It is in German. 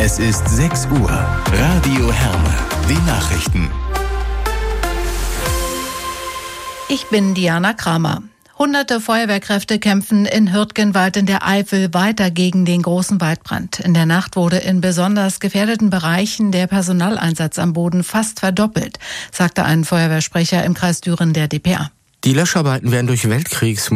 Es ist 6 Uhr. Radio Herne. Die Nachrichten. Ich bin Diana Kramer. Hunderte Feuerwehrkräfte kämpfen in Hürtgenwald in der Eifel weiter gegen den großen Waldbrand. In der Nacht wurde in besonders gefährdeten Bereichen der Personaleinsatz am Boden fast verdoppelt, sagte ein Feuerwehrsprecher im Kreis Düren der dpa. Die Löscharbeiten werden durch